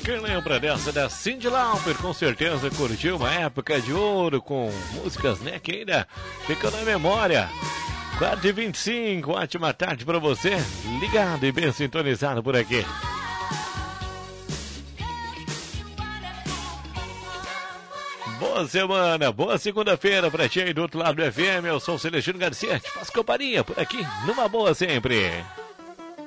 Quem lembra dessa da Cyndi Lauper, com certeza curtiu uma época de ouro com músicas, né, que ainda ficam na memória. 4h25, ótima tarde pra você, ligado e bem sintonizado por aqui. Boa semana, boa segunda-feira pra ti aí do outro lado do FM. Eu sou o Celestino Garcia, te faço companhia por aqui, numa boa sempre.